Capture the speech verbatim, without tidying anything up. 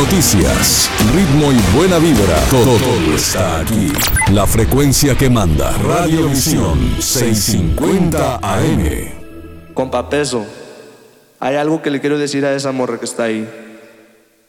noticias, ritmo y buena vibra. Todo, todo está aquí. La frecuencia que manda. Radio Visión seiscientos cincuenta A M. Compa Peso, hay algo que le quiero decir a esa morra que está ahí.